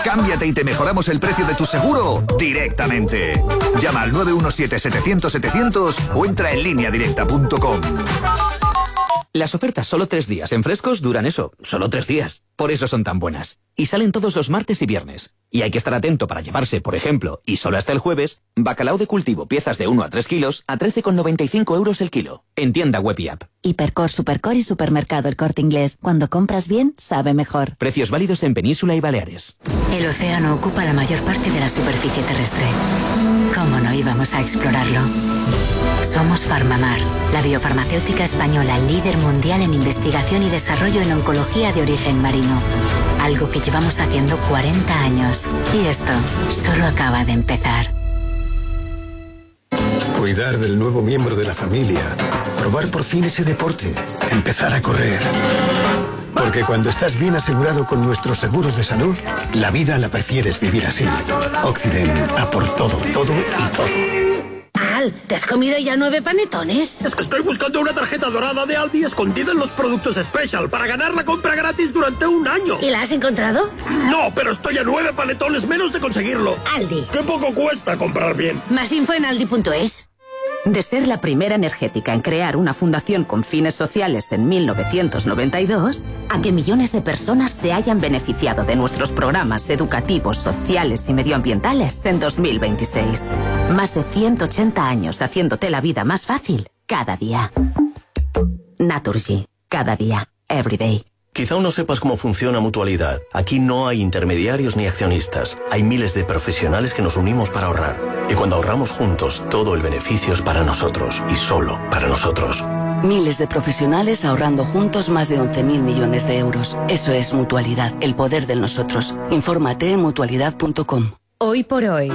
Cámbiate y te mejoramos el precio de tu seguro directamente. Llama al 917-700-700 o entra en lineadirecta.com. Las ofertas solo 3 días en Frescos duran eso, solo 3 días. Por eso son tan buenas. Y salen todos los martes y viernes. Y hay que estar atento para llevarse, por ejemplo, y solo hasta el jueves, bacalao de cultivo piezas de 1 a 3 kilos a 13,95 € el kilo. En tienda web y app. Hipercor, Supercor y Supermercado El Corte Inglés. Cuando compras bien, sabe mejor. Precios válidos en Península y Baleares. El océano ocupa la mayor parte de la superficie terrestre. ¿Cómo no íbamos a explorarlo? Somos Farmamar, la biofarmacéutica española líder mundial en investigación y desarrollo en oncología de origen marino. Algo que llevamos haciendo 40 años. Y esto solo acaba de empezar. Cuidar del nuevo miembro de la familia. Probar por fin ese deporte. Empezar a correr. Porque cuando estás bien asegurado con nuestros seguros de salud, la vida la prefieres vivir así. Occident, a por todo, todo y todo. Al, ¿te has comido ya 9 panetones? Es que estoy buscando una tarjeta dorada de Aldi escondida en los productos Special para ganar la compra gratis durante 1 año. ¿Y la has encontrado? No, pero estoy a 9 panetones menos de conseguirlo. Aldi. ¡Qué poco cuesta comprar bien! Más info en aldi.es. De ser la primera energética en crear una fundación con fines sociales en 1992, a que millones de personas se hayan beneficiado de nuestros programas educativos, sociales y medioambientales en 2026. Más de 180 años haciéndote la vida más fácil cada día. Naturgy. Cada día. Every day. Quizá aún no sepas cómo funciona Mutualidad. Aquí no hay intermediarios ni accionistas. Hay miles de profesionales que nos unimos para ahorrar. Y cuando ahorramos juntos, todo el beneficio es para nosotros y solo para nosotros. Miles de profesionales ahorrando juntos más de 11.000 millones de euros. Eso es Mutualidad, el poder del nosotros. Infórmate en mutualidad.com. Hoy por hoy,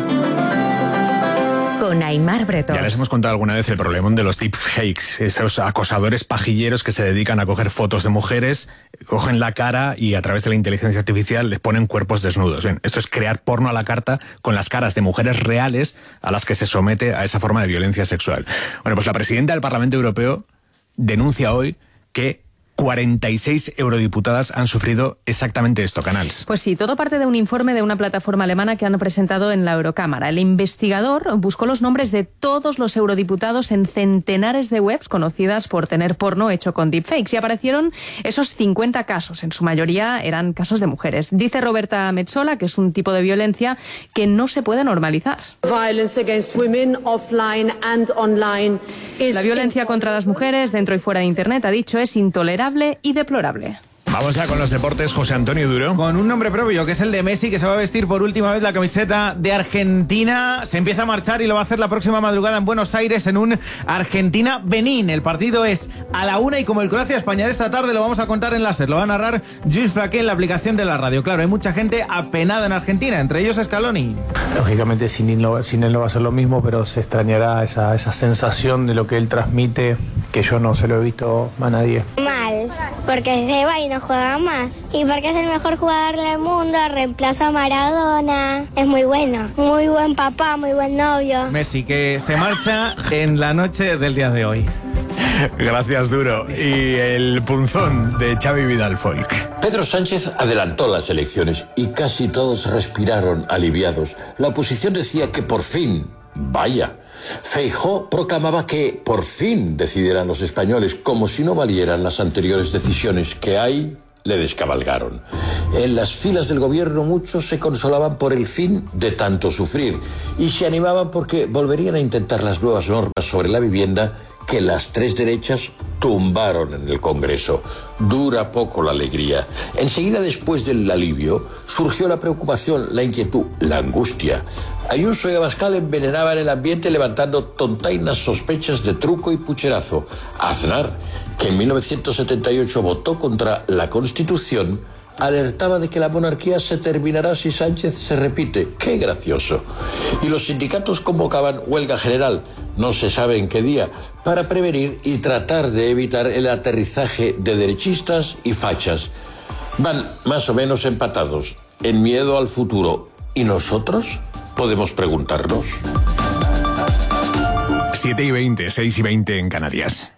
con Aimar Bretón. Ya les hemos contado alguna vez el problemón de los deepfakes, esos acosadores pajilleros que se dedican a coger fotos de mujeres, cogen la cara y a través de la inteligencia artificial les ponen cuerpos desnudos. Bien, esto es crear porno a la carta con las caras de mujeres reales a las que se somete a esa forma de violencia sexual. Bueno, pues la presidenta del Parlamento Europeo denuncia hoy que 46 eurodiputadas han sufrido exactamente esto, Canals. Pues sí, todo parte de un informe de una plataforma alemana que han presentado en la Eurocámara. El investigador buscó los nombres de todos los eurodiputados en centenares de webs conocidas por tener porno hecho con deepfakes y aparecieron esos 50 casos. En su mayoría eran casos de mujeres. Dice Roberta Metsola que es un tipo de violencia que no se puede normalizar. La violencia contra las mujeres dentro y fuera de Internet, ha dicho, es intolerable y deplorable. Vamos ya con los deportes, José Antonio Duro. Con un nombre propio, que es el de Messi, que se va a vestir por última vez la camiseta de Argentina. Se empieza a marchar y lo va a hacer la próxima madrugada en Buenos Aires en un Argentina-Benín. El partido es a la 1 y como el Croacia-España de esta tarde lo vamos a contar en láser. Lo va a narrar Luis Flaqué en la aplicación de la radio. Claro, hay mucha gente apenada en Argentina, entre ellos Scaloni. Lógicamente sin él no va a ser lo mismo, pero se extrañará esa sensación de lo que él transmite, que yo no se lo he visto a nadie. Mal, porque se va y no juega más. Y porque es el mejor jugador del mundo, reemplazo a Maradona. Es muy bueno, muy buen papá, muy buen novio. Messi, que se marcha en la noche del día de hoy. Gracias, Duro. Y el punzón de Xavi Vidal Folk. Pedro Sánchez adelantó las elecciones y casi todos respiraron aliviados. La oposición decía que por fin, vaya. Feijóo proclamaba que por fin decidirán los españoles, como si no valieran las anteriores decisiones que hay. Le descabalgaron. En las filas del gobierno muchos se consolaban por el fin de tanto sufrir y se animaban porque volverían a intentar las nuevas normas sobre la vivienda que las tres derechas tumbaron en el Congreso. Dura poco la alegría. Enseguida, después del alivio, surgió la preocupación, la inquietud, la angustia. Ayuso y Abascal envenenaban el ambiente levantando tontainas sospechas de truco y pucherazo. Aznar, que en 1978 votó contra la Constitución, alertaba de que la monarquía se terminará si Sánchez se repite. ¡Qué gracioso! Y los sindicatos convocaban huelga general, no se sabe en qué día, para prevenir y tratar de evitar el aterrizaje de derechistas y fachas. Van más o menos empatados, en miedo al futuro. ¿Y nosotros? Podemos preguntarnos. 7:20, 6:20 en Canarias.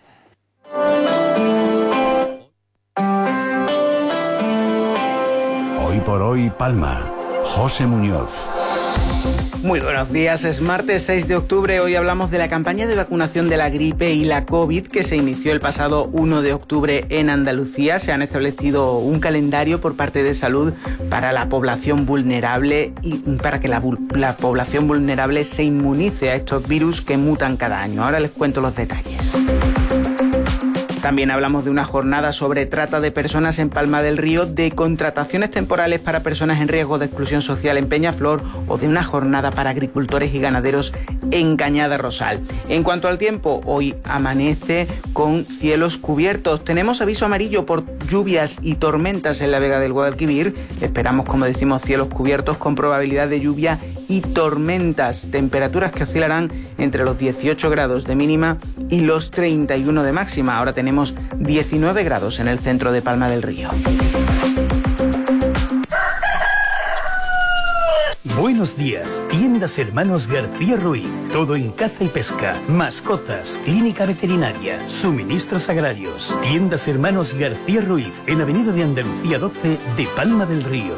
Hoy por hoy, Palma. José Muñoz. Muy buenos días, es martes 6 de octubre. Hoy hablamos de la campaña de vacunación de la gripe y la COVID que se inició el pasado 1 de octubre en Andalucía. Se han establecido un calendario por parte de Salud para la población vulnerable y para que la población vulnerable se inmunice a estos virus que mutan cada año. Ahora les cuento los detalles. También hablamos de una jornada sobre trata de personas en Palma del Río, de contrataciones temporales para personas en riesgo de exclusión social en Peñaflor o de una jornada para agricultores y ganaderos en Cañada Rosal. En cuanto al tiempo, hoy amanece con cielos cubiertos. Tenemos aviso amarillo por lluvias y tormentas en la Vega del Guadalquivir. Esperamos, como decimos, cielos cubiertos con probabilidad de lluvia y tormentas. Temperaturas que oscilarán entre los 18 grados de mínima y los 31 de máxima. Ahora tenemos 19 grados en el centro de Palma del Río. Buenos días, Tiendas Hermanos García Ruiz. Todo en caza y pesca, mascotas, clínica veterinaria, suministros agrarios. Tiendas Hermanos García Ruiz, en Avenida de Andalucía 12 de Palma del Río.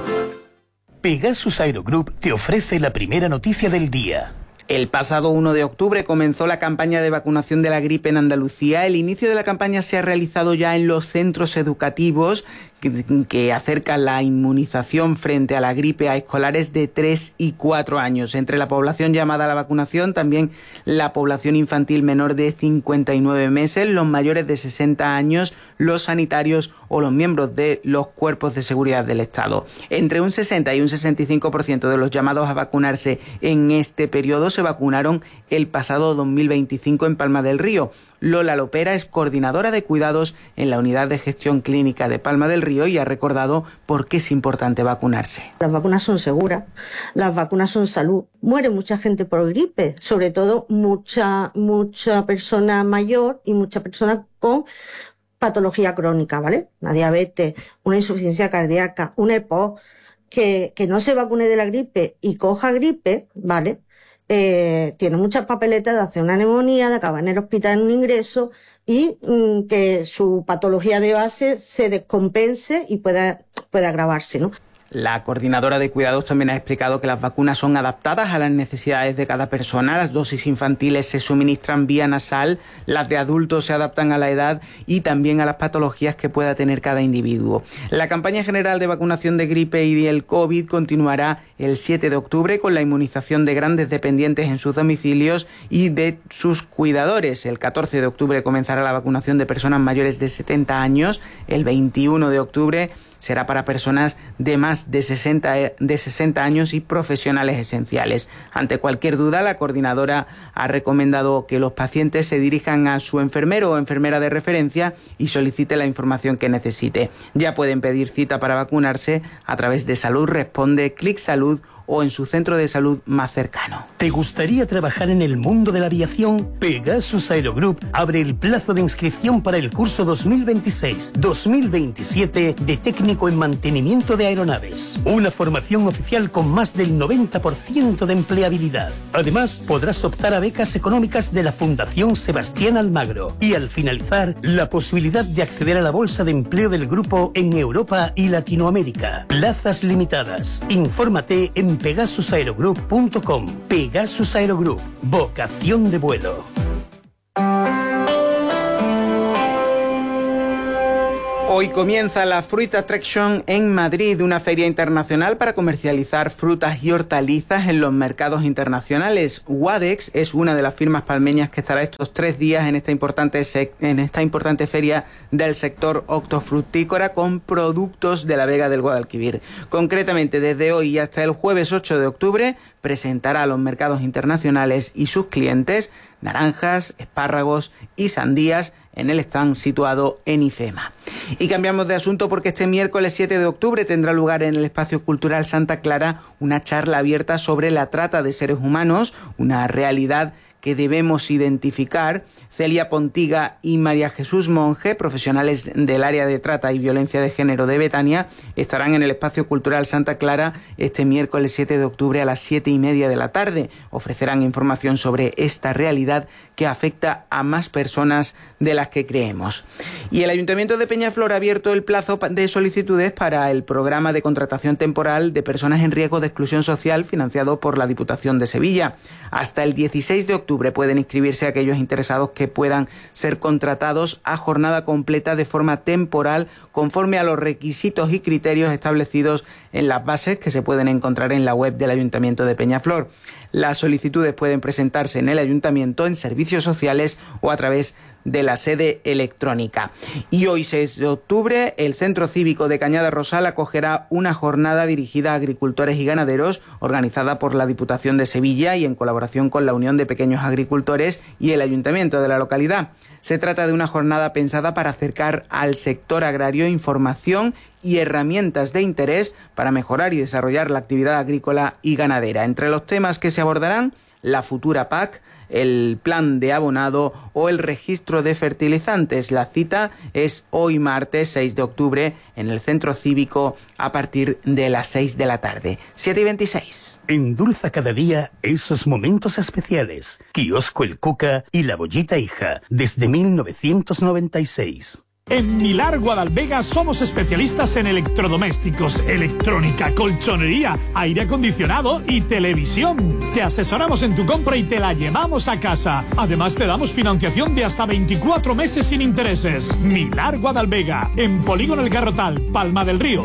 Pegasus Aerogroup te ofrece la primera noticia del día. El pasado 1 de octubre comenzó la campaña de vacunación de la gripe en Andalucía. El inicio de la campaña se ha realizado ya en los centros educativos que acercan la inmunización frente a la gripe a escolares de 3 y 4 años. Entre la población llamada a la vacunación, también la población infantil menor de 59 meses, los mayores de 60 años, los sanitarios o los miembros de los cuerpos de seguridad del Estado. Entre un 60 y un 65% de los llamados a vacunarse en este periodo se vacunaron el pasado 2025 en Palma del Río. Lola Lopera es coordinadora de cuidados en la Unidad de Gestión Clínica de Palma del Río y ha recordado por qué es importante vacunarse. Las vacunas son seguras, las vacunas son salud. Muere mucha gente por gripe, sobre todo mucha persona mayor y mucha persona con patología crónica, ¿vale? Una diabetes, una insuficiencia cardíaca, un EPOC, que no se vacune de la gripe y coja gripe, ¿vale? Tiene muchas papeletas de hacer una neumonía, de acabar en el hospital en un ingreso y que su patología de base se descompense y pueda agravarse, ¿no? La coordinadora de cuidados también ha explicado que las vacunas son adaptadas a las necesidades de cada persona. Las dosis infantiles se suministran vía nasal, las de adultos se adaptan a la edad y también a las patologías que pueda tener cada individuo. La campaña general de vacunación de gripe y del COVID continuará el 7 de octubre con la inmunización de grandes dependientes en sus domicilios y de sus cuidadores. El 14 de octubre comenzará la vacunación de personas mayores de 70 años. El 21 de octubre será para personas de más de 60 años y profesionales esenciales. Ante cualquier duda, la coordinadora ha recomendado que los pacientes se dirijan a su enfermero o enfermera de referencia y solicite la información que necesite. Ya pueden pedir cita para vacunarse a través de Salud Responde, Clic Salud o en su centro de salud más cercano. ¿Te gustaría trabajar en el mundo de la aviación? Pegasus Aerogroup abre el plazo de inscripción para el curso 2026-2027 de técnico en mantenimiento de aeronaves. Una formación oficial con más del 90% de empleabilidad. Además, podrás optar a becas económicas de la Fundación Sebastián Almagro y al finalizar, la posibilidad de acceder a la bolsa de empleo del grupo en Europa y Latinoamérica. Plazas limitadas. Infórmate en pegasusaerogroup.com. Pegasus Aerogroup. Vocación de vuelo. Hoy comienza la Fruit Attraction en Madrid, una feria internacional para comercializar frutas y hortalizas en los mercados internacionales. Wadex es una de las firmas palmeñas que estará estos 3 días en esta importante feria del sector hortofrutícola con productos de la Vega del Guadalquivir. Concretamente, desde hoy hasta el jueves 8 de octubre, presentará a los mercados internacionales y sus clientes naranjas, espárragos y sandías en el stand situado en IFEMA. Y cambiamos de asunto porque este miércoles 7 de octubre tendrá lugar en el Espacio Cultural Santa Clara una charla abierta sobre la trata de seres humanos, una realidad que debemos identificar. Celia Pontiga y María Jesús Monge, profesionales del área de trata y violencia de género de Betania, estarán en el Espacio Cultural Santa Clara este miércoles 7 de octubre a las 7:30 de la tarde. Ofrecerán información sobre esta realidad que afecta a más personas de las que creemos. Y el Ayuntamiento de Peñaflor ha abierto el plazo de solicitudes para el programa de contratación temporal de personas en riesgo de exclusión social financiado por la Diputación de Sevilla. Hasta el 16 de octubre pueden inscribirse aquellos interesados que puedan ser contratados a jornada completa de forma temporal conforme a los requisitos y criterios establecidos en las bases que se pueden encontrar en la web del Ayuntamiento de Peñaflor. Las solicitudes pueden presentarse en el Ayuntamiento, en Servicios Sociales o a través de la sede electrónica. Y hoy, 6 de octubre, el Centro Cívico de Cañada Rosal acogerá una jornada dirigida a agricultores y ganaderos, organizada por la Diputación de Sevilla y en colaboración con la Unión de Pequeños Agricultores y el Ayuntamiento de la localidad. Se trata de una jornada pensada para acercar al sector agrario información y herramientas de interés para mejorar y desarrollar la actividad agrícola y ganadera. Entre los temas que se abordarán, la futura PAC, el plan de abonado o el registro de fertilizantes. La cita es hoy martes 6 de octubre en el Centro Cívico a partir de las 6 de la tarde. 7:26. Endulza cada día esos momentos especiales. Kiosco El Cuca y La Bollita Hija, desde 1996. En Milar Guadalvega somos especialistas en electrodomésticos, electrónica, colchonería, aire acondicionado y televisión. Te asesoramos en tu compra y te la llevamos a casa. Además te damos financiación de hasta 24 meses sin intereses. Milar Guadalvega, en Polígono El Garrotal, Palma del Río.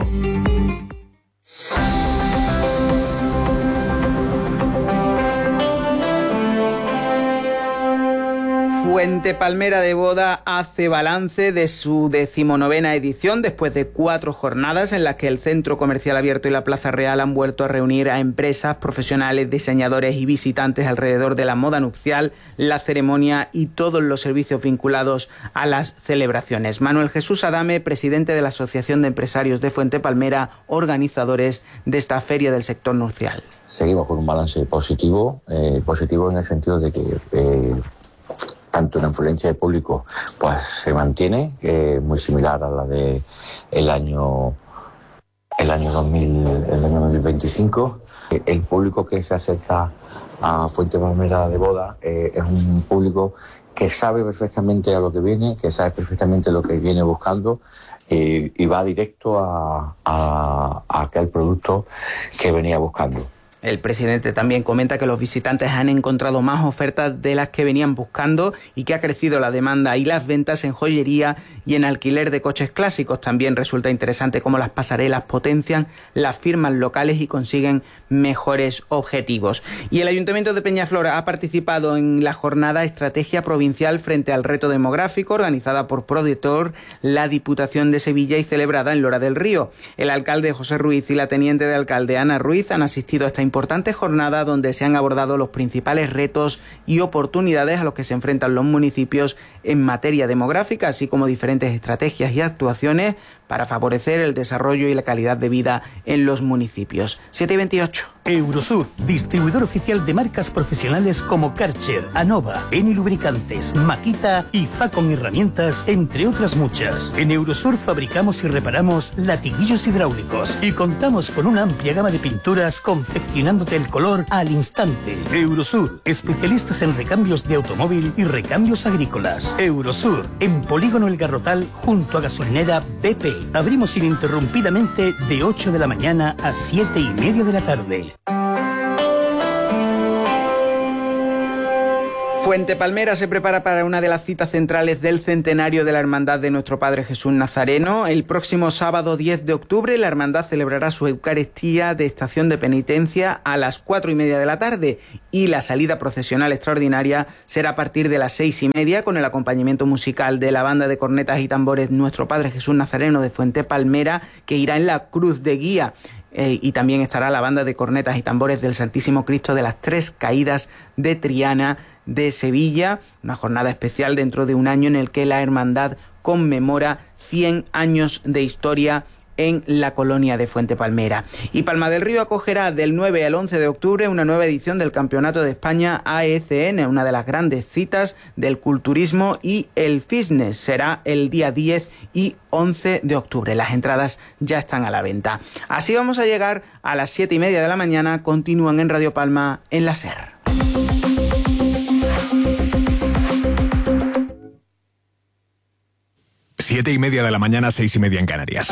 Fuente Palmera de Boda hace balance de su 19ª edición después de 4 jornadas en las que el Centro Comercial Abierto y la Plaza Real han vuelto a reunir a empresas, profesionales, diseñadores y visitantes alrededor de la moda nupcial, la ceremonia y todos los servicios vinculados a las celebraciones. Manuel Jesús Adame, presidente de la Asociación de Empresarios de Fuente Palmera, organizadores de esta feria del sector nupcial. Seguimos con un balance positivo en el sentido de que tanto la influencia de público pues se mantiene, muy similar a la de el año 2025. El público que se acerca a Fuente Palmera de Boda es un público que sabe perfectamente a lo que viene, que sabe perfectamente lo que viene buscando y va directo a aquel producto que venía buscando. El presidente también comenta que los visitantes han encontrado más ofertas de las que venían buscando y que ha crecido la demanda y las ventas en joyería y en alquiler de coches clásicos. También resulta interesante cómo las pasarelas potencian las firmas locales y consiguen mejores objetivos. Y el Ayuntamiento de Peñaflor ha participado en la jornada Estrategia Provincial frente al reto demográfico, organizada por Proditor, la Diputación de Sevilla y celebrada en Lora del Río. El alcalde José Ruiz y la teniente de alcalde Ana Ruiz han asistido a esta importante jornada donde se han abordado los principales retos y oportunidades a los que se enfrentan los municipios en materia demográfica, así como diferentes estrategias y actuaciones para favorecer el desarrollo y la calidad de vida en los municipios. 7:28. Eurosur, distribuidor oficial de marcas profesionales como Karcher, Anova, Eni Lubricantes, Makita y Facon Herramientas, entre otras muchas. En Eurosur fabricamos y reparamos latiguillos hidráulicos y contamos con una amplia gama de pinturas confeccionándote el color al instante. Eurosur, especialistas en recambios de automóvil y recambios agrícolas. Eurosur, en Polígono El Garrotal, junto a gasolinera BP. Abrimos ininterrumpidamente de 8 de la mañana a 7:30 de la tarde. Fuente Palmera se prepara para una de las citas centrales del centenario de la Hermandad de Nuestro Padre Jesús Nazareno. El próximo sábado 10 de octubre la Hermandad celebrará su Eucaristía de estación de penitencia a las 4:30 de la tarde y la salida procesional extraordinaria será a partir de las 6:30 con el acompañamiento musical de la banda de cornetas y tambores Nuestro Padre Jesús Nazareno de Fuente Palmera, que irá en la cruz de guía. Y también estará la banda de cornetas y tambores del Santísimo Cristo de las Tres Caídas de Triana de Sevilla, una jornada especial dentro de un año en el que la hermandad conmemora 100 años de historia en la colonia de Fuente Palmera. Y Palma del Río acogerá del 9 al 11 de octubre una nueva edición del Campeonato de España AECN, una de las grandes citas del culturismo y el fitness. Será el día 10 y 11 de octubre. Las entradas ya están a la venta. Así vamos a llegar a las 7:30 de la mañana. Continúan en Radio Palma, en la SER. Siete y media de la mañana, 6:30 en Canarias.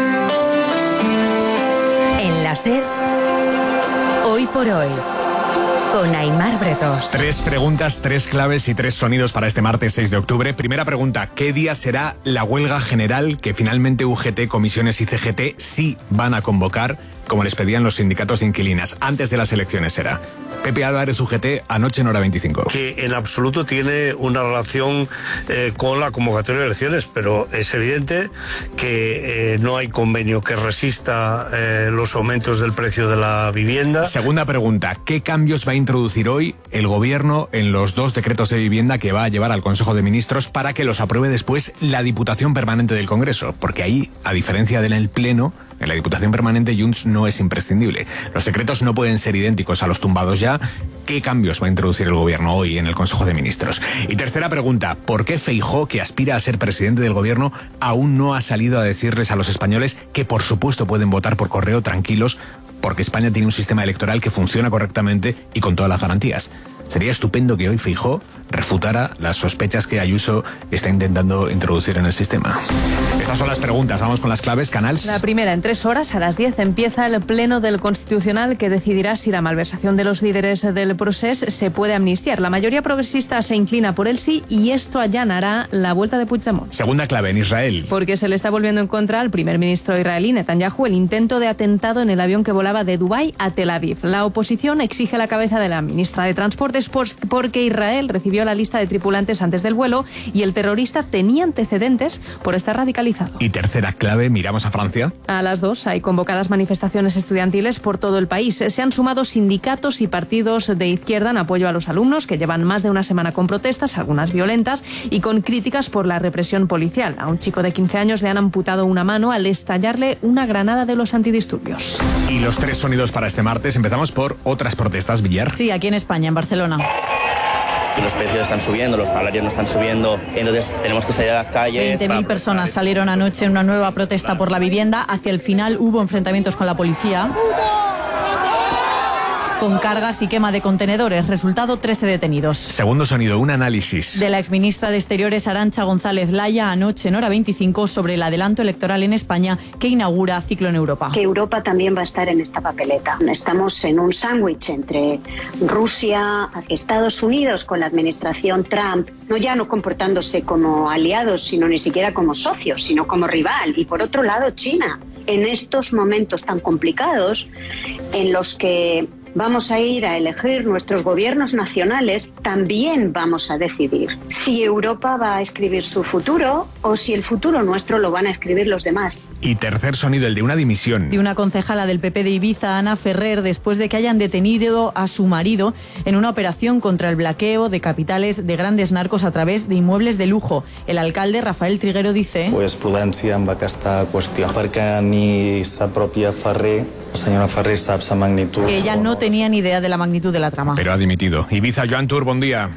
En la SER, hoy por hoy, con Aimar Bretos. 3 preguntas, 3 claves y 3 sonidos para este martes 6 de octubre. Primera pregunta, ¿qué día será la huelga general que finalmente UGT, comisiones y CGT sí van a convocar, como les pedían los sindicatos de inquilinas? Antes de las elecciones será. Pepe Álvarez, UGT, anoche en Hora 25. Que en absoluto tiene una relación con la convocatoria de elecciones, pero es evidente que no hay convenio que resista los aumentos del precio de la vivienda. Segunda pregunta, ¿qué cambios va a introducir hoy el Gobierno en los 2 decretos de vivienda que va a llevar al Consejo de Ministros para que los apruebe después la Diputación Permanente del Congreso? Porque ahí, a diferencia del Pleno, en la Diputación Permanente Junts no es imprescindible. Los decretos no pueden ser idénticos a los tumbados ya. ¿Qué cambios va a introducir el Gobierno hoy en el Consejo de Ministros? Y tercera pregunta, ¿por qué Feijóo, que aspira a ser presidente del Gobierno, aún no ha salido a decirles a los españoles que por supuesto pueden votar por correo tranquilos porque España tiene un sistema electoral que funciona correctamente y con todas las garantías? Sería estupendo que hoy Feijóo refutara las sospechas que Ayuso está intentando introducir en el sistema. Estas son las preguntas. Vamos con las claves, Canals. La primera, en 3 horas, a las 10, empieza el Pleno del Constitucional que decidirá si la malversación de los líderes del procés se puede amnistiar. La mayoría progresista se inclina por el sí y esto allanará la vuelta de Puigdemont. Segunda clave, en Israel. Porque se le está volviendo en contra al primer ministro israelí, Netanyahu, el intento de atentado en el avión que volaba de Dubái a Tel Aviv. La oposición exige la cabeza de la ministra de Transportes porque Israel recibió la lista de tripulantes antes del vuelo y el terrorista tenía antecedentes por estar radicalizado. Y tercera clave, miramos a Francia. A las 2 hay convocadas manifestaciones estudiantiles por todo el país. Se han sumado sindicatos y partidos de izquierda en apoyo a los alumnos que llevan más de una semana con protestas, algunas violentas, y con críticas por la represión policial. A un chico de 15 años le han amputado una mano al estallarle una granada de los antidisturbios. Y los 3 sonidos para este martes. Empezamos por otras protestas, Villar. Sí, aquí en España, en Barcelona. Los precios están subiendo, los salarios no están subiendo, entonces tenemos que salir a las calles. 20.000 personas salieron anoche en una nueva protesta por la vivienda. Hacia el final hubo enfrentamientos con la policía, con cargas y quema de contenedores. Resultado, 13 detenidos. Segundo sonido, un análisis de la exministra de Exteriores Arantxa González Laya anoche en Hora 25 sobre el adelanto electoral en España que inaugura ciclo en Europa. Que Europa también va a estar en esta papeleta. Estamos en un sándwich entre Rusia, Estados Unidos con la administración Trump, no comportándose como aliados, sino ni siquiera como socios, sino como rival. Y por otro lado, China. En estos momentos tan complicados en los que vamos a ir a elegir nuestros gobiernos nacionales, también vamos a decidir si Europa va a escribir su futuro o si el futuro nuestro lo van a escribir los demás. Y tercer sonido, el de una dimisión. De una concejala del PP de Ibiza, Ana Ferrer, después de que hayan detenido a su marido en una operación contra el blanqueo de capitales de grandes narcos a través de inmuebles de lujo. El alcalde, Rafael Triguero, dice... Pues prudència amb aquesta qüestió, perquè ni sa pròpia Ferrer, la senyora Ferrer, sap sa magnitud... Que ella no tenía ni idea de la magnitud de la trama. Pero ha dimitido. Ibiza, Joan Tur, buen día.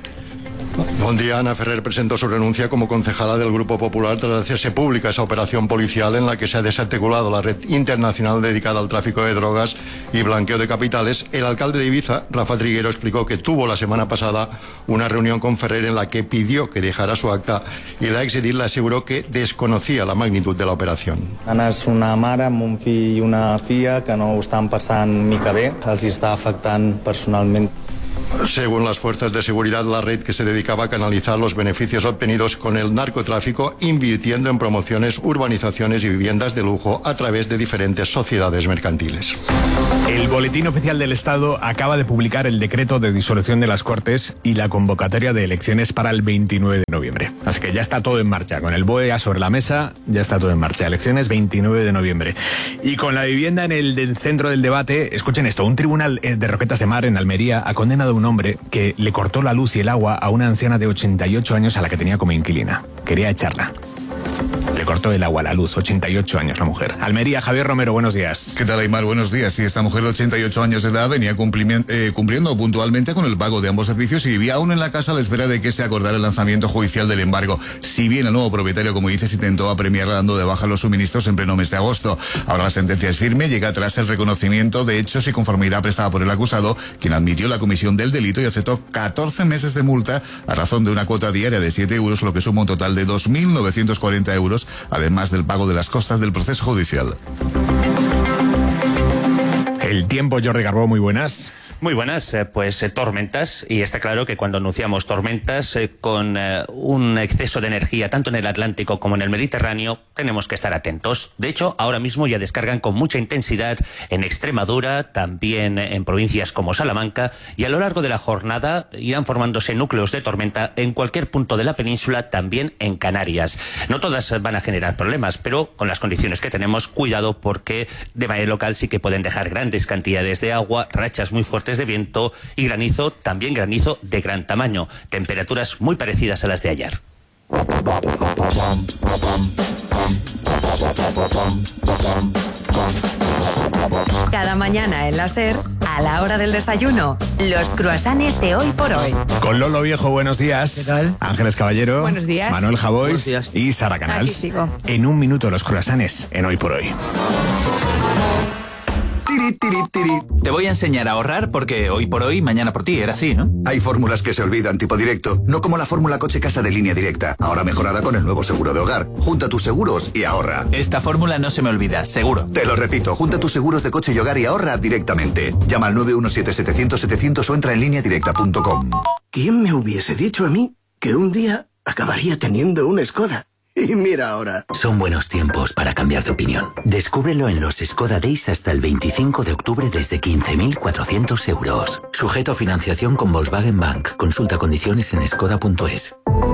Buen día. Ana Ferrer presentó su renuncia como concejala del Grupo Popular tras hacerse pública esa operación policial en la que se ha desarticulado la red internacional dedicada al tráfico de drogas y blanqueo de capitales. El alcalde de Ibiza, Rafa Triguero, explicó que tuvo la semana pasada una reunión con Ferrer en la que pidió que dejara su acta y la exedil le aseguró que desconocía la magnitud de la operación. Ana és una mare amb un fill i una filla que no ho estan passant mica bé, els està afectant personalment. Según las fuerzas de seguridad, la red que se dedicaba a canalizar los beneficios obtenidos con el narcotráfico invirtiendo en promociones, urbanizaciones y viviendas de lujo a través de diferentes sociedades mercantiles. El Boletín Oficial del Estado acaba de publicar el decreto de disolución de las Cortes y la convocatoria de elecciones para el 29 de noviembre. Así que ya está todo en marcha. Con el BOE sobre la mesa, ya está todo en marcha. Elecciones 29 de noviembre. Y con la vivienda en el centro del debate, escuchen esto, un tribunal de Roquetas de Mar en Almería ha condenado a un hombre que le cortó la luz y el agua a una anciana de 88 años a la que tenía como inquilina. Quería echarla. Le cortó el agua a la luz. 88 años la mujer. Almería, Javier Romero, buenos días. ¿Qué tal, Aymar? Buenos días. Sí, esta mujer de 88 años de edad venía cumpliendo puntualmente con el pago de ambos servicios y vivía aún en la casa a la espera de que se acordara el lanzamiento judicial del embargo. Si bien el nuevo propietario, como dices, intentó apremiarla dando de baja los suministros en pleno mes de agosto. Ahora la sentencia es firme, llega tras el reconocimiento de hechos y conformidad prestada por el acusado, quien admitió la comisión del delito y aceptó 14 meses de multa a razón de una cuota diaria de 7 euros, lo que suma un total de 2.940 euros, además del pago de las costas del proceso judicial. El tiempo, Jordi Carbó, muy buenas. Muy buenas, tormentas, y está claro que cuando anunciamos tormentas con un exceso de energía tanto en el Atlántico como en el Mediterráneo, tenemos que estar atentos. De hecho, ahora mismo ya descargan con mucha intensidad en Extremadura, también en provincias como Salamanca, y a lo largo de la jornada irán formándose núcleos de tormenta en cualquier punto de la península, también en Canarias. No todas van a generar problemas, pero con las condiciones que tenemos, cuidado, porque de manera local sí que pueden dejar grandes cantidades de agua, rachas muy fuertes de viento y granizo, también granizo de gran tamaño. Temperaturas muy parecidas a las de ayer. Cada mañana en la SER, a la hora del desayuno, los croissants de Hoy por Hoy. Con Lolo Viejo, buenos días. ¿Qué tal? Ángeles Caballero. Buenos días. Manuel Javois. Buenos días. Y Sara Canals. Aquí sigo. En un minuto los croissants en Hoy por Hoy. Te voy a enseñar a ahorrar porque hoy por hoy, mañana por ti, era así, ¿no? Hay fórmulas que se olvidan tipo directo, no como la fórmula coche-casa de Línea Directa, ahora mejorada con el nuevo seguro de hogar. Junta tus seguros y ahorra. Esta fórmula no se me olvida, seguro. Te lo repito, junta tus seguros de coche y hogar y ahorra directamente. Llama al 917-700-700 o entra en lineadirecta.com. ¿Quién me hubiese dicho a mí que un día acabaría teniendo una Skoda? Y mira ahora. Son buenos tiempos para cambiar de opinión. Descúbrelo en los Skoda Days hasta el 25 de octubre desde 15.400 euros. Sujeto a financiación con Volkswagen Bank. Consulta condiciones en skoda.es.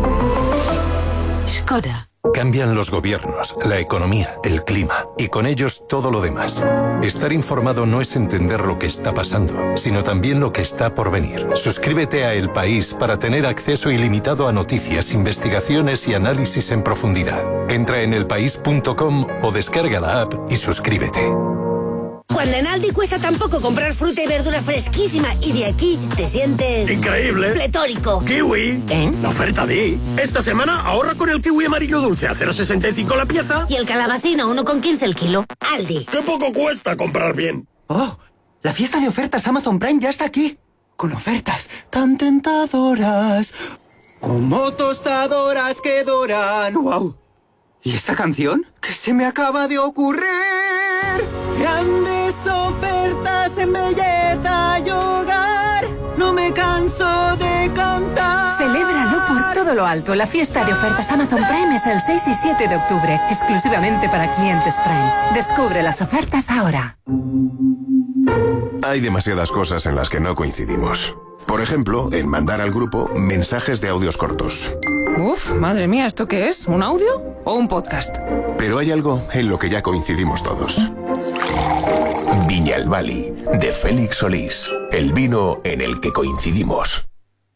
Skoda. Cambian los gobiernos, la economía, el clima y con ellos todo lo demás. Estar informado no es entender lo que está pasando, sino también lo que está por venir. Suscríbete a El País para tener acceso ilimitado a noticias, investigaciones y análisis en profundidad. Entra en elpaís.com o descarga la app y suscríbete. Cuando en Aldi cuesta tan poco comprar fruta y verdura fresquísima y de aquí te sientes... ¡increíble! ¡Pletórico! ¡Kiwi! La oferta de... Esta semana ahorra con el kiwi amarillo dulce a 0,65 la pieza. Y el calabacino 1,15 el kilo. Aldi. ¡Qué poco cuesta comprar bien! ¡Oh! La fiesta de ofertas Amazon Prime ya está aquí. Con ofertas tan tentadoras como tostadoras que doran. ¡Wow! ¿Y esta canción? ¿Qué se me acaba de ocurrir? Grandes ofertas en belleza y hogar. No me canso de cantar. Celébralo por todo lo alto. La fiesta de ofertas Amazon Prime es el 6 y 7 de octubre, exclusivamente para clientes Prime. Descubre las ofertas ahora. Hay demasiadas cosas en las que no coincidimos. Por ejemplo, en mandar al grupo mensajes de audios cortos. Uf, madre mía, ¿esto qué es? ¿Un audio o un podcast? Pero hay algo en lo que ya coincidimos todos. Viña el Bali, de Félix Solís. El vino en el que coincidimos.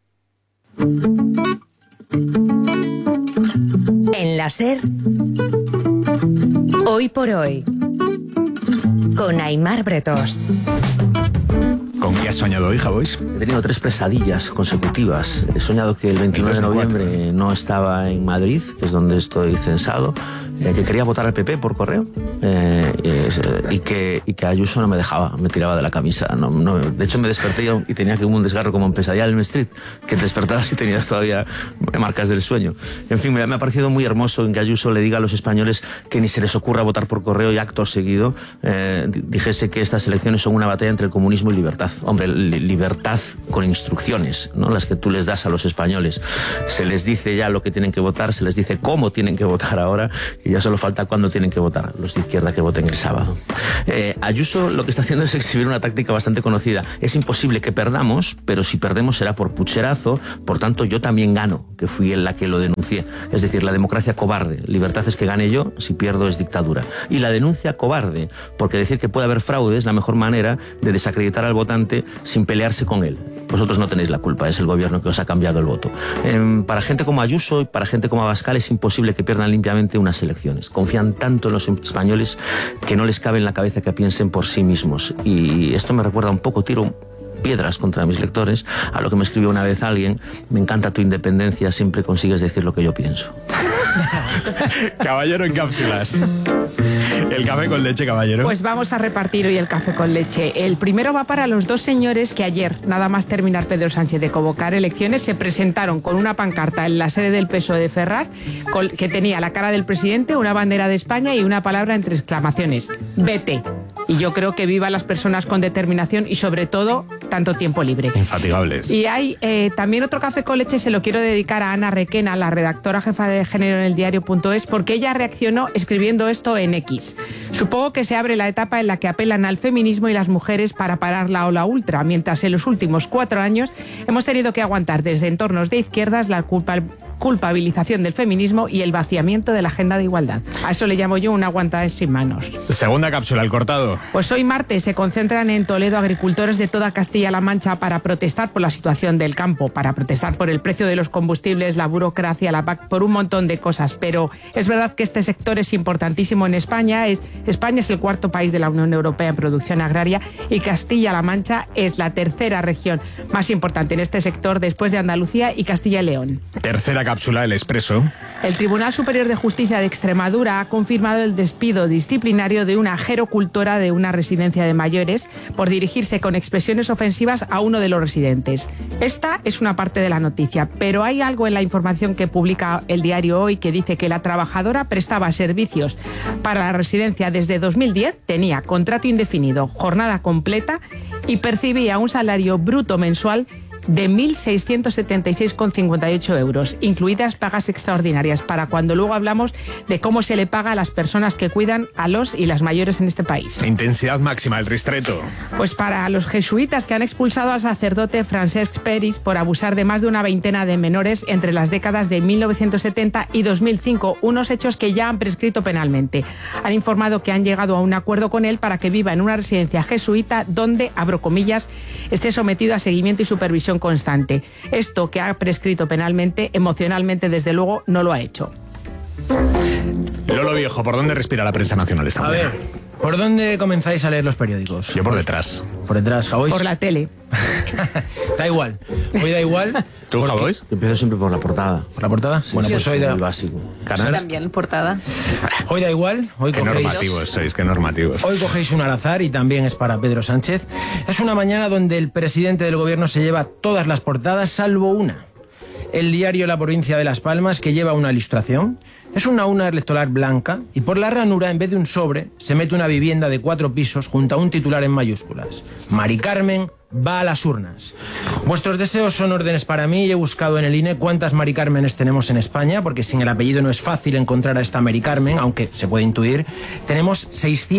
En la SER, Hoy por Hoy, con Aymar Bretós. ¿Con qué has soñado hoy, Javois? He tenido 3 pesadillas consecutivas. He soñado que el 29 de noviembre no estaba en Madrid, que es donde estoy censado, que quería votar al PP por correo y que Ayuso no me dejaba, me tiraba de la camisa. De hecho, me desperté y tenía que un desgarro como en Pesadilla en Elm Street, que te despertabas y tenías todavía marcas del sueño. En fin, me ha parecido muy hermoso en que Ayuso le diga a los españoles que ni se les ocurra votar por correo y acto seguido dijese que estas elecciones son una batalla entre el comunismo y libertad. Hombre, libertad con instrucciones, ¿no? Las que tú les das a los españoles. Se les dice ya lo que tienen que votar, se les dice cómo tienen que votar ahora, y ya solo falta cuándo tienen que votar, los de izquierda que voten el sábado. Ayuso lo que está haciendo es exhibir una táctica bastante conocida. Es imposible que perdamos, pero si perdemos será por pucherazo, por tanto yo también gano, que fui la que lo denuncié. Es decir, la democracia cobarde. Libertad es que gane yo, si pierdo es dictadura. Y la denuncia cobarde, porque decir que puede haber fraude es la mejor manera de desacreditar al votante sin pelearse con él. Vosotros no tenéis la culpa, es el gobierno que os ha cambiado el voto. Para gente como Ayuso y para gente como Abascal es imposible que pierdan limpiamente unas elecciones. elecciones. Confían tanto en los españoles que no les cabe en la cabeza que piensen por sí mismos. Y esto me recuerda un poco, tiro piedras contra mis lectores, a lo que me escribió una vez alguien: me encanta tu independencia, siempre consigues decir lo que yo pienso. Caballero en cápsulas. El café con leche, caballero. Pues vamos a repartir hoy el café con leche. El primero va para los dos señores que ayer, nada más terminar Pedro Sánchez de convocar elecciones, se presentaron con una pancarta en la sede del PSOE de Ferraz que tenía la cara del presidente, una bandera de España y una palabra entre exclamaciones: vete. Y yo creo que viva las personas con determinación y sobre todo tanto tiempo libre. Infatigables. Y hay también otro café con leche, se lo quiero dedicar a Ana Requena, la redactora jefa de género en el diario.es, porque ella reaccionó escribiendo esto en X. Supongo que se abre la etapa en la que apelan al feminismo y las mujeres para parar la ola ultra, mientras en los últimos 4 años hemos tenido que aguantar desde entornos de izquierdas la culpabilización del feminismo y el vaciamiento de la agenda de igualdad. A eso le llamo yo una aguantada sin manos. Segunda cápsula, el cortado. Pues hoy martes se concentran en Toledo agricultores de toda Castilla-La Mancha para protestar por la situación del campo, para protestar por el precio de los combustibles, la burocracia, la PAC, por un montón de cosas. Pero es verdad que este sector es importantísimo en España. España es el 4º país de la Unión Europea en producción agraria y Castilla-La Mancha es la 3ª región más importante en este sector después de Andalucía y Castilla y León. Tercera cápsula, el expreso. El Tribunal Superior de Justicia de Extremadura ha confirmado el despido disciplinario de una gerocultora de una residencia de mayores por dirigirse con expresiones ofensivas a uno de los residentes. Esta es una parte de la noticia, pero hay algo en la información que publica el diario Hoy que dice que la trabajadora prestaba servicios para la residencia desde 2010, tenía contrato indefinido, jornada completa y percibía un salario bruto mensual de 1.676,58 euros, incluidas pagas extraordinarias, para cuando luego hablamos de cómo se le paga a las personas que cuidan a los y las mayores en este país. Intensidad máxima, el ristreto. Pues para los jesuitas que han expulsado al sacerdote Francesc Peris por abusar de más de una veintena de menores entre las décadas de 1970 y 2005, unos hechos que ya han prescrito penalmente. Han informado que han llegado a un acuerdo con él para que viva en una residencia jesuita donde, abro comillas, esté sometido a seguimiento y supervisión constante. Esto que ha prescrito penalmente, emocionalmente desde luego no lo ha hecho. Lolo Viejo, ¿por dónde respira la prensa nacional esta mañana? A ver, ¿por dónde comenzáis a leer los periódicos? Yo por detrás. ¿Por detrás, Javois? Por la tele. Da igual. Hoy da igual. ¿Tú, Javois? Yo empiezo siempre por la portada. ¿Por la portada? Sí, bueno, sí, pues hoy da... el básico. Yo también, portada. Hoy da igual. Hoy qué cogéis... normativos sois, qué normativos. Hoy cogéis un al azar y también es para Pedro Sánchez. Es una mañana donde el presidente del gobierno se lleva todas las portadas salvo una. El diario La Provincia de Las Palmas, que lleva una ilustración. Es una urna electoral blanca y por la ranura, en vez de un sobre, se mete una vivienda de 4 pisos junto a un titular en mayúsculas: Mari Carmen va a las urnas. Vuestros deseos son órdenes para mí y he buscado en el INE cuántas Mari Cármenes tenemos en España, porque sin el apellido no es fácil encontrar a esta Mari Carmen, aunque se puede intuir. Tenemos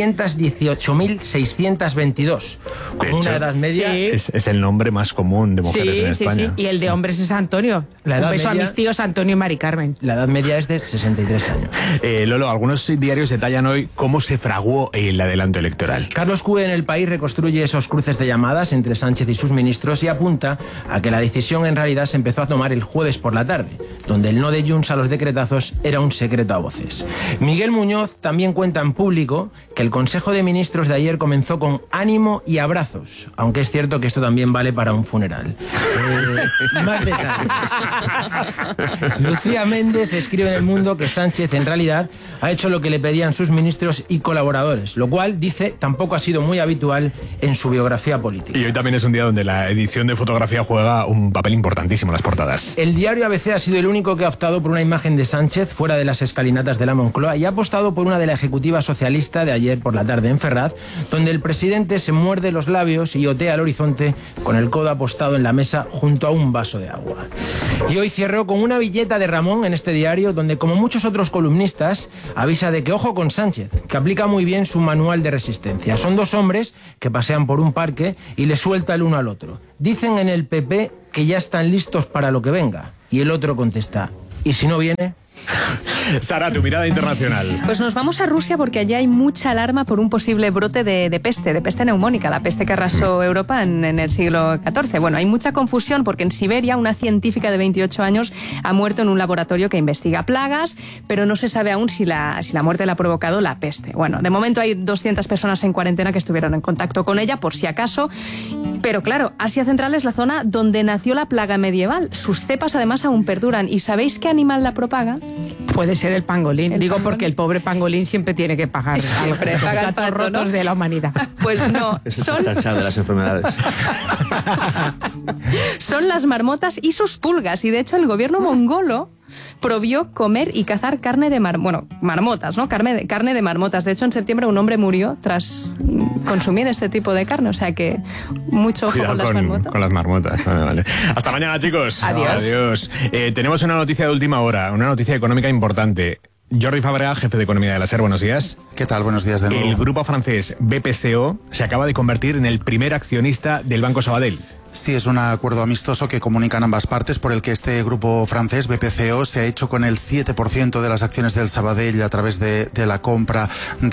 618.622, con una edad media... Sí. Es el nombre más común de mujeres en España. Sí. Y el de hombres es Antonio. Un beso a mis tíos Antonio y Mari Carmen. La edad media es de 63 años. Lolo, algunos diarios detallan hoy cómo se fraguó el adelanto electoral. Carlos Cue en El País reconstruye esos cruces de llamadas entre Sánchez y sus ministros y apunta a que la decisión en realidad se empezó a tomar el jueves por la tarde, donde el no de Junts a los decretazos era un secreto a voces. Miguel Muñoz también cuenta en público que el Consejo de Ministros de ayer comenzó con ánimo y abrazos, aunque es cierto que esto también vale para un funeral. Más detalles. Lucía Méndez escribe en El Mundo que Sánchez en realidad ha hecho lo que le pedían sus ministros y colaboradores, lo cual, dice, tampoco ha sido muy habitual en su biografía política. Y hoy también es un día donde la edición de fotografía juega un papel importantísimo en las portadas. El diario ABC ha sido el único que ha optado por una imagen de Sánchez fuera de las escalinatas de la Moncloa y ha apostado por una de la ejecutiva socialista de ayer por la tarde en Ferraz, donde el presidente se muerde los labios y otea al horizonte con el codo apostado en la mesa junto a un vaso de agua. Y hoy cierro con una billeta de Ramón en este diario, donde, como muchos otros columnistas, avisa de que ojo con Sánchez, que aplica muy bien su manual de resistencia. Son dos hombres que pasean por un parque y le suelta el uno al otro. Dicen en el PP que ya están listos para lo que venga. Y el otro contesta: ¿y si no viene? Sara, tu mirada internacional. Pues nos vamos a Rusia porque allí hay mucha alarma por un posible brote de peste neumónica, la peste que arrasó Europa en el siglo XIV. Bueno, hay mucha confusión porque en Siberia una científica de 28 años ha muerto en un laboratorio que investiga plagas, pero no se sabe aún si la muerte la ha provocado la peste. Bueno, de momento hay 200 personas en cuarentena que estuvieron en contacto con ella, por si acaso. Pero claro, Asia Central es la zona donde nació la plaga medieval. Sus cepas además aún perduran. ¿Y sabéis qué animal la propaga? Puede ser el pangolín. Digo porque el pobre pangolín siempre tiene que pagar siempre paga el pato, rotos, ¿no?, de la humanidad. Pues no. Es el chachá de las enfermedades. Son las marmotas y sus pulgas. Y de hecho el gobierno mongolo prohibió comer y cazar carne de marmotas, ¿no? Carne de marmotas. De hecho, en septiembre un hombre murió tras consumir este tipo de carne. O sea que mucho ojo con las marmotas. Con las marmotas. Vale. Hasta mañana, chicos. Adiós. Tenemos una noticia de última hora, una noticia económica importante. Jordi Fabregat, jefe de Economía de la SER, buenos días. ¿Qué tal? Buenos días de nuevo. El grupo francés BPCO se acaba de convertir en el primer accionista del Banco Sabadell. Sí, es un acuerdo amistoso que comunican ambas partes por el que este grupo francés, BPCO, se ha hecho con el 7% de las acciones del Sabadell a través de la compra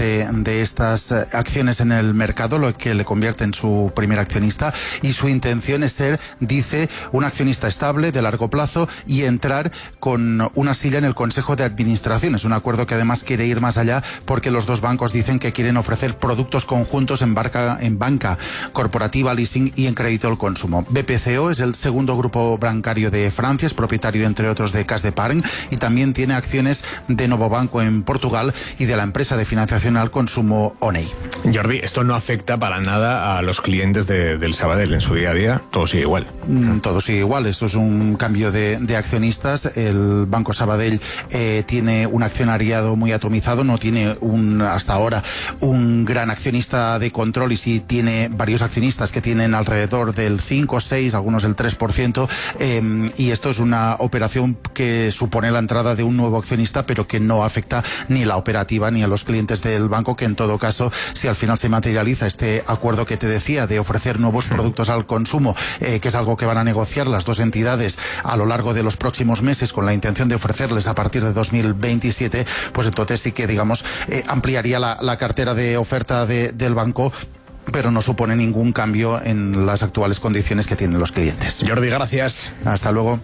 de estas acciones en el mercado, lo que le convierte en su primer accionista, y su intención es ser, dice, un accionista estable de largo plazo y entrar con una silla en el Consejo de Administración. Es un acuerdo que además quiere ir más allá porque los dos bancos dicen que quieren ofrecer productos conjuntos en banca corporativa, leasing y en crédito al consumo. BPCO es el segundo grupo bancario de Francia, es propietario entre otros de Caisse d'Epargne y también tiene acciones de Novo Banco en Portugal y de la empresa de financiación al consumo ONEI. Jordi, esto no afecta para nada a los clientes del Sabadell en su día a día, todo sigue igual. Todo sigue igual, esto es un cambio de accionistas. El Banco Sabadell tiene un accionariado muy atomizado, no tiene hasta ahora un gran accionista de control, y sí tiene varios accionistas que tienen alrededor del 5, 6, algunos el 3%, y esto es una operación que supone la entrada de un nuevo accionista, pero que no afecta ni la operativa ni a los clientes del banco, que en todo caso, si al final se materializa este acuerdo que te decía de ofrecer nuevos productos al consumo, que es algo que van a negociar las dos entidades a lo largo de los próximos meses con la intención de ofrecerles a partir de 2027, pues entonces sí que, digamos, ampliaría la cartera de oferta del banco, pero no supone ningún cambio en las actuales condiciones que tienen los clientes. Jordi, gracias. Hasta luego.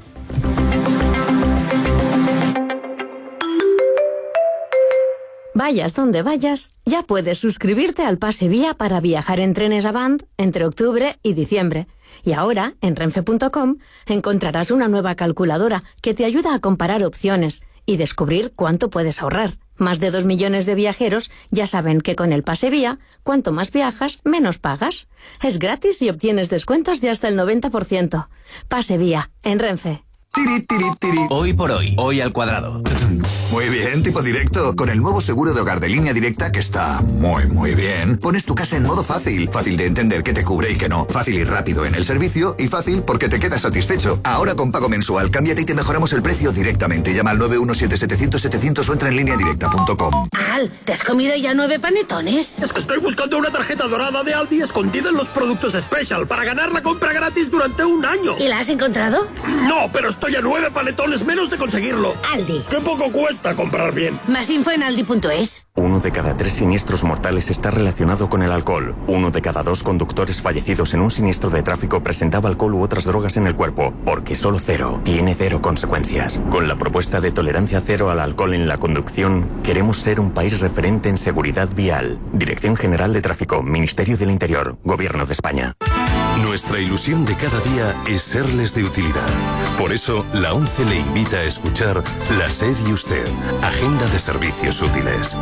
Vayas donde vayas, ya puedes suscribirte al Pase Vía para viajar en trenes Avant entre octubre y diciembre. Y ahora, en renfe.com, encontrarás una nueva calculadora que te ayuda a comparar opciones y descubrir cuánto puedes ahorrar. Más de 2 millones de viajeros ya saben que con el Pase Vía, cuanto más viajas, menos pagas. Es gratis y obtienes descuentos de hasta el 90%. Pase Vía, en Renfe. Hoy por hoy, hoy al cuadrado. Muy bien, tipo directo. Con el nuevo seguro de hogar de Línea Directa, que está muy bien, pones tu casa en modo fácil. Fácil de entender qué te cubre y qué no. Fácil y rápido en el servicio, y fácil porque te quedas satisfecho. Ahora con pago mensual, cámbiate y te mejoramos el precio directamente. Llama al 917-700-700 o entra en lineadirecta.com. Al, ¿te has comido ya 9 panetones? Es que estoy buscando una tarjeta dorada de Aldi escondida en los productos Special para ganar la compra gratis durante un año. ¿Y la has encontrado? No, pero estoy a 9 panetones menos de conseguirlo. Aldi. ¡Qué poco cuesta comprar bien! Más info en aldi.es. 1 de cada 3 siniestros mortales está relacionado con el alcohol. 1 de cada 2 conductores fallecidos en un siniestro de tráfico presentaba alcohol u otras drogas en el cuerpo, porque solo cero tiene cero consecuencias. Con la propuesta de tolerancia cero al alcohol en la conducción, queremos ser un país referente en seguridad vial. Dirección General de Tráfico, Ministerio del Interior, Gobierno de España. Nuestra ilusión de cada día es serles de utilidad. Por eso, la ONCE le invita a escuchar La SER y Usted, Agenda de Servicios Útiles.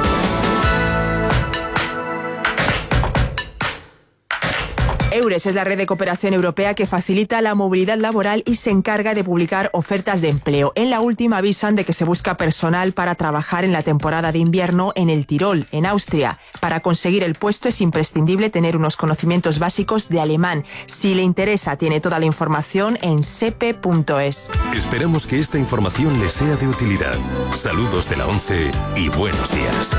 EURES es la red de cooperación europea que facilita la movilidad laboral y se encarga de publicar ofertas de empleo. En la última avisan de que se busca personal para trabajar en la temporada de invierno en el Tirol, en Austria. Para conseguir el puesto es imprescindible tener unos conocimientos básicos de alemán. Si le interesa, tiene toda la información en sepe.es. Esperamos que esta información le sea de utilidad. Saludos de la ONCE y buenos días.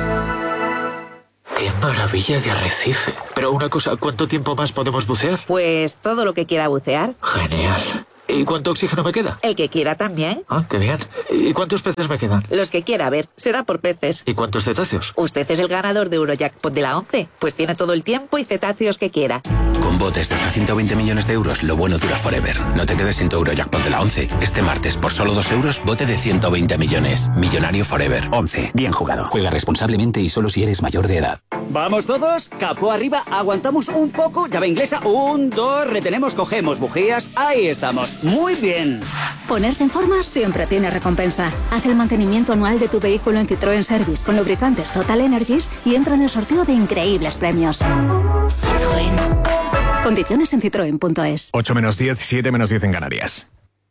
¡Qué maravilla de arrecife! Pero una cosa, ¿cuánto tiempo más podemos bucear? Pues todo lo que quiera bucear. Genial. ¿Y cuánto oxígeno me queda? El que quiera también. Ah, qué bien. ¿Y cuántos peces me quedan? Los que quiera, a ver, será por peces. ¿Y cuántos cetáceos? Usted es el ganador de Eurojackpot de la 11, pues tiene todo el tiempo y cetáceos que quiera. Con botes de hasta 120 millones de euros, lo bueno dura forever. No te quedes sin tu Eurojackpot de la 11. Este martes, por solo 2 euros, bote de 120 millones. Millonario forever. 11. Bien jugado. Juega responsablemente y solo si eres mayor de edad. Vamos todos, capó arriba, aguantamos un poco, llave inglesa, 1, 2, retenemos, cogemos bujías, ahí estamos, muy bien. Ponerse en forma siempre tiene recompensa. Haz el mantenimiento anual de tu vehículo en Citroën Service con lubricantes Total Energies y entra en el sorteo de increíbles premios. Citroën. Condiciones en citroen.es. 8 menos 10, 7 menos 10 en Canarias.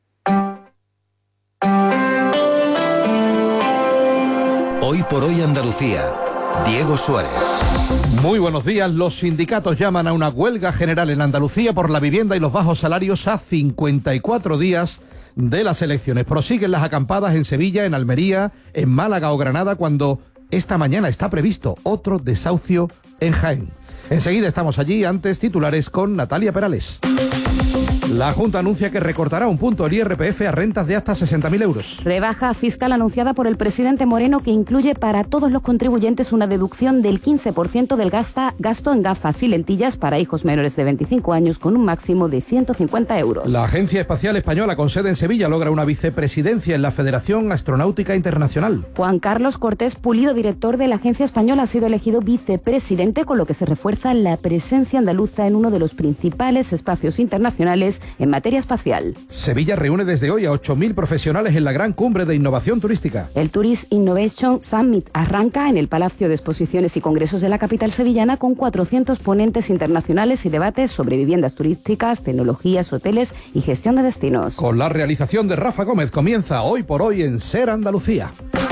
Hoy por hoy Andalucía. Diego Suárez. Muy buenos días. Los sindicatos llaman a una huelga general en Andalucía por la vivienda y los bajos salarios a 54 días de las elecciones. Prosiguen las acampadas en Sevilla, en Almería, en Málaga o Granada, cuando esta mañana está previsto otro desahucio en Jaén. Enseguida estamos allí, antes titulares con Natalia Perales. La Junta anuncia que recortará un punto el IRPF a rentas de hasta 60.000 euros. Rebaja fiscal anunciada por el presidente Moreno que incluye para todos los contribuyentes una deducción del 15% del gasto en gafas y lentillas para hijos menores de 25 años con un máximo de 150 euros. La Agencia Espacial Española con sede en Sevilla logra una vicepresidencia en la Federación Astronáutica Internacional. Juan Carlos Cortés Pulido, director de la Agencia Española, ha sido elegido vicepresidente, con lo que se refuerza la presencia andaluza en uno de los principales espacios internacionales en materia espacial. Sevilla reúne desde hoy a 8.000 profesionales en la gran cumbre de innovación turística. El Tourist Innovation Summit arranca en el Palacio de Exposiciones y Congresos de la capital sevillana con 400 ponentes internacionales y debates sobre viviendas turísticas, tecnologías, hoteles y gestión de destinos. Con la realización de Rafa Gómez comienza Hoy por Hoy en Ser Andalucía.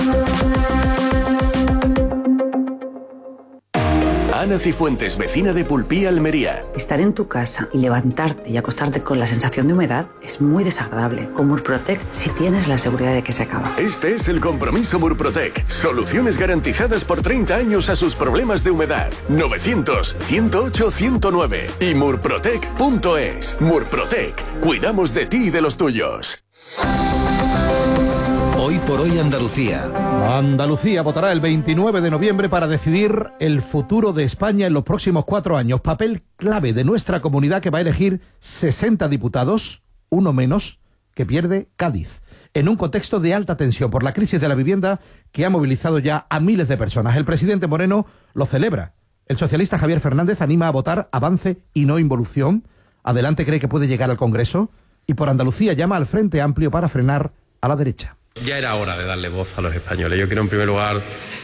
Ana Cifuentes, vecina de Pulpí, Almería. Estar en tu casa y levantarte y acostarte con la sensación de humedad es muy desagradable. Con Murprotec si tienes la seguridad de que se acaba. Este es el compromiso Murprotec. Soluciones garantizadas por 30 años a sus problemas de humedad. 900-108-109 y murprotec.es. Murprotec. Cuidamos de ti y de los tuyos. Hoy por hoy Andalucía. Andalucía votará el 29 de noviembre para decidir el futuro de España en los próximos 4 años. Papel clave de nuestra comunidad que va a elegir 60 diputados, uno menos, que pierde Cádiz, en un contexto de alta tensión por la crisis de la vivienda que ha movilizado ya a miles de personas. El presidente Moreno lo celebra. El socialista Javier Fernández anima a votar avance y no involución. Adelante cree que puede llegar al Congreso. Y por Andalucía llama al Frente Amplio para frenar a la derecha. Ya era hora de darle voz a los españoles. Yo creo, en primer lugar,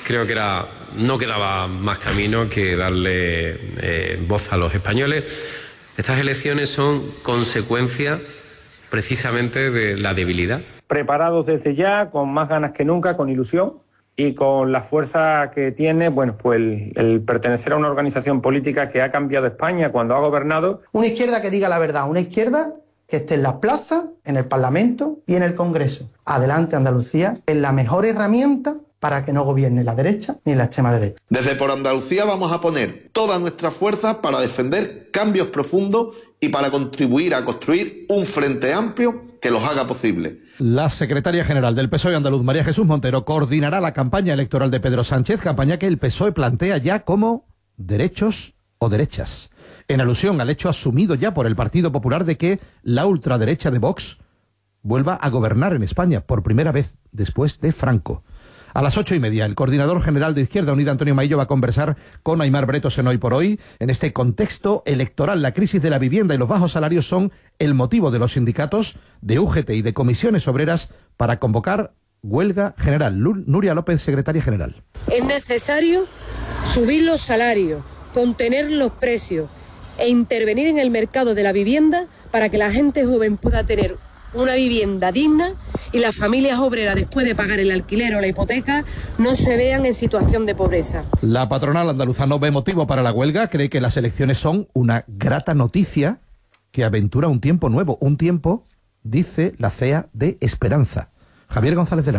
no quedaba más camino que darle voz a los españoles. Estas elecciones son consecuencia precisamente de la debilidad. Preparados desde ya, con más ganas que nunca, con ilusión y con la fuerza que tiene, el pertenecer a una organización política que ha cambiado España cuando ha gobernado. Una izquierda que diga la verdad, una izquierda que esté en las plazas, en el Parlamento y en el Congreso. Adelante Andalucía es la mejor herramienta para que no gobierne la derecha ni la extrema derecha. Desde Por Andalucía vamos a poner todas nuestras fuerzas para defender cambios profundos y para contribuir a construir un frente amplio que los haga posible. La secretaria general del PSOE andaluz, María Jesús Montero, coordinará la campaña electoral de Pedro Sánchez, campaña que el PSOE plantea ya como derechos o derechas, en alusión al hecho asumido ya por el Partido Popular de que la ultraderecha de Vox vuelva a gobernar en España por primera vez después de Franco. A las 8:30, el coordinador general de Izquierda Unida, Antonio Maillo, va a conversar con Aimar Bretos en Hoy por Hoy. En este contexto electoral, la crisis de la vivienda y los bajos salarios son el motivo de los sindicatos, de UGT y de comisiones obreras para convocar huelga general. Nuria López, secretaria general. Es necesario subir los salarios, contener los precios e intervenir en el mercado de la vivienda para que la gente joven pueda tener una vivienda digna y las familias obreras, después de pagar el alquiler o la hipoteca, no se vean en situación de pobreza. La patronal andaluza no ve motivo para la huelga, cree que las elecciones son una grata noticia que aventura un tiempo nuevo, un tiempo, dice la CEA, de esperanza. Javier González de Lara.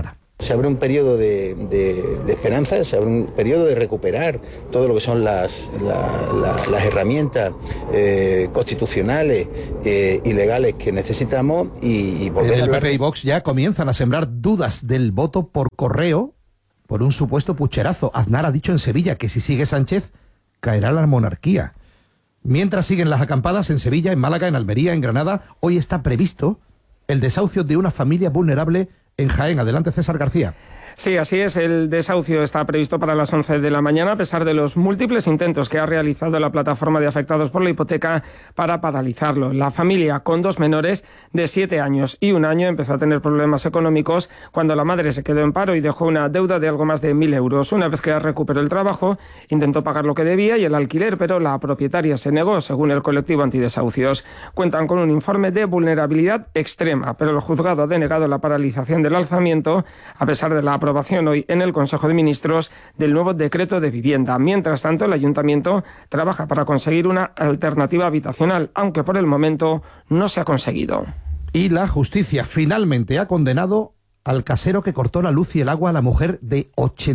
Se abre un periodo de esperanza, se abre un periodo de recuperar todo lo que son las herramientas constitucionales y legales que necesitamos y volver el a hablar. PP y Vox ya comienzan a sembrar dudas del voto por correo por un supuesto pucherazo. Aznar ha dicho en Sevilla que si sigue Sánchez caerá la monarquía. Mientras siguen las acampadas en Sevilla, en Málaga, en Almería, en Granada, hoy está previsto el desahucio de una familia vulnerable en Jaén. Adelante, César García. Sí, así es. El desahucio está previsto para las 11 de la mañana, a pesar de los múltiples intentos que ha realizado la plataforma de afectados por la hipoteca para paralizarlo. La familia, con 2 menores de 7 años y 1 año, empezó a tener problemas económicos cuando la madre se quedó en paro y dejó una deuda de algo más de 1.000 euros. Una vez que recuperó el trabajo, intentó pagar lo que debía y el alquiler, pero la propietaria se negó, según el colectivo antidesahucios. Cuentan con un informe de vulnerabilidad extrema, pero el juzgado ha denegado la paralización del alzamiento, a pesar de la aprobación hoy en el Consejo de Ministros del nuevo decreto de vivienda. Mientras tanto, el Ayuntamiento trabaja para conseguir una alternativa habitacional, aunque por el momento no se ha conseguido. Y la justicia finalmente ha condenado al casero que cortó la luz y el agua a la mujer de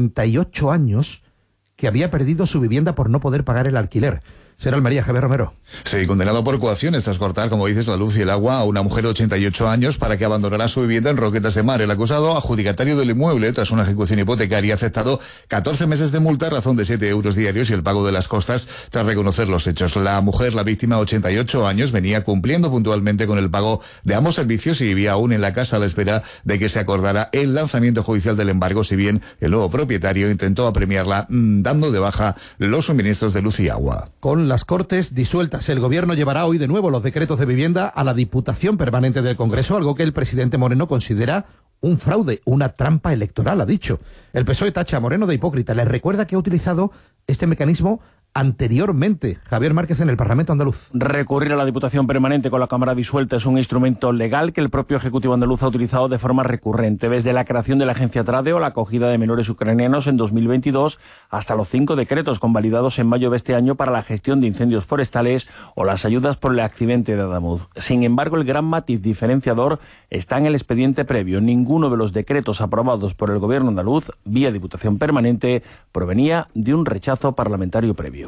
88 años que había perdido su vivienda por no poder pagar el alquiler. Será Almería, Javier Romero. Sí, condenado por coacciones tras cortar, como dices, la luz y el agua a una mujer de 88 años para que abandonara su vivienda en Roquetas de Mar. El acusado, adjudicatario del inmueble, tras una ejecución hipotecaria, ha aceptado 14 meses de multa a razón de 7 euros diarios y el pago de las costas tras reconocer los hechos. La mujer, la víctima, de 88 años, venía cumpliendo puntualmente con el pago de ambos servicios y vivía aún en la casa a la espera de que se acordara el lanzamiento judicial del embargo, si bien el nuevo propietario intentó apremiarla dando de baja los suministros de luz y agua. Con las Cortes disueltas, el Gobierno llevará hoy de nuevo los decretos de vivienda a la Diputación Permanente del Congreso, algo que el presidente Moreno considera un fraude, una trampa electoral, ha dicho. El PSOE tacha a Moreno de hipócrita. Les recuerda que ha utilizado este mecanismo anteriormente. Javier Márquez en el Parlamento andaluz. Recurrir a la Diputación Permanente con la Cámara disuelta es un instrumento legal que el propio Ejecutivo andaluz ha utilizado de forma recurrente, desde la creación de la agencia Trade o la acogida de menores ucranianos en 2022 hasta los 5 decretos convalidados en mayo de este año para la gestión de incendios forestales o las ayudas por el accidente de Adamuz. Sin embargo, el gran matiz diferenciador está en el expediente previo. Ninguno de los decretos aprobados por el Gobierno andaluz vía Diputación Permanente provenía de un rechazo parlamentario previo.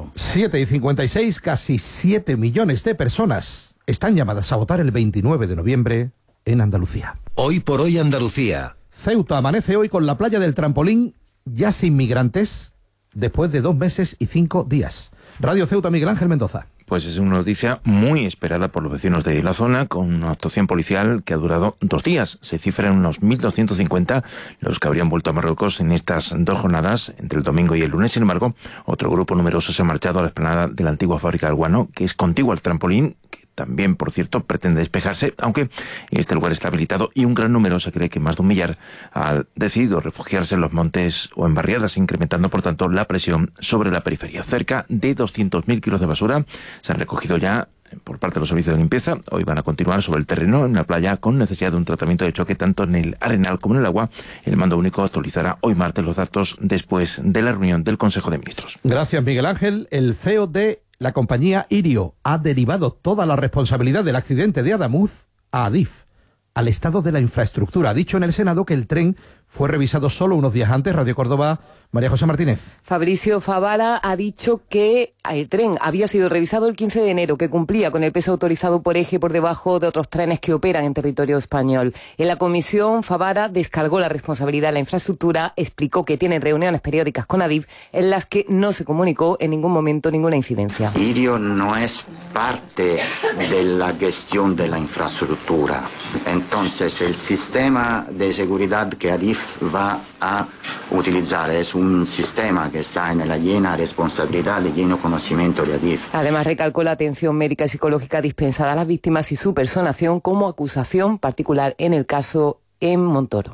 7:56, casi 7 millones de personas están llamadas a votar el 29 de noviembre en Andalucía. Hoy por hoy Andalucía. Ceuta amanece hoy con la playa del Trampolín ya sin migrantes después de 2 meses y 5 días. Radio Ceuta, Miguel Ángel Mendoza. Pues es una noticia muy esperada por los vecinos de la zona, con una actuación policial que ha durado 2 días. Se cifran unos 1.250 los que habrían vuelto a Marruecos en estas 2 jornadas, entre el domingo y el lunes. Sin embargo, otro grupo numeroso se ha marchado a la explanada de la antigua fábrica del guano, que es contigua al Trampolín, que también, por cierto, pretende despejarse, aunque este lugar está habilitado y un gran número, se cree que más de 1 millar, ha decidido refugiarse en los montes o en barriadas, incrementando, por tanto, la presión sobre la periferia. Cerca de 200.000 kilos de basura se han recogido ya por parte de los servicios de limpieza. Hoy van a continuar sobre el terreno en la playa con necesidad de un tratamiento de choque tanto en el arenal como en el agua. El mando único actualizará hoy martes los datos después de la reunión del Consejo de Ministros. Gracias, Miguel Ángel. El CEO de la compañía Irio ha derivado toda la responsabilidad del accidente de Adamuz a Adif, al estado de la infraestructura. Ha dicho en el Senado que el tren fue revisado solo unos días antes. Radio Córdoba, María José Martínez. Fabricio Favara ha dicho que el tren había sido revisado el 15 de enero, que cumplía con el peso autorizado por eje por debajo de otros trenes que operan en territorio español. En la comisión, Favara descargó la responsabilidad de la infraestructura, explicó que tienen reuniones periódicas con Adif en las que no se comunicó en ningún momento ninguna incidencia. Irio no es parte de la gestión de la infraestructura. Entonces, el sistema de seguridad que Adif va a utilizar es un sistema que está en la llena responsabilidad y lleno conocimiento de Adif. Además, recalcó la atención médica y psicológica dispensada a las víctimas y su personación como acusación particular en el caso en Montoro.